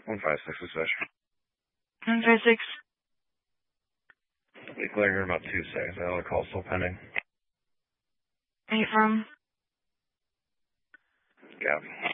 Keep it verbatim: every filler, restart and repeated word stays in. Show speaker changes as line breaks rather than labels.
one five six dispatch.
one five six.
Be clearing in about two seconds. Another call still pending.
Are you from?
Yeah.